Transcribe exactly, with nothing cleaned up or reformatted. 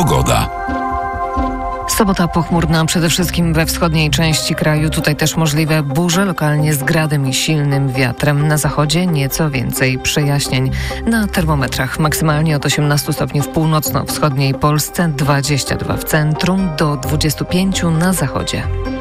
Pogoda. Sobota pochmurna przede wszystkim we wschodniej części kraju. Tutaj też możliwe burze, lokalnie z gradem i silnym wiatrem. Na zachodzie nieco więcej przejaśnień. Na termometrach maksymalnie od osiemnastu stopni w północno-wschodniej Polsce, dwadzieścia dwa w centrum, do dwudziestu pięciu na zachodzie.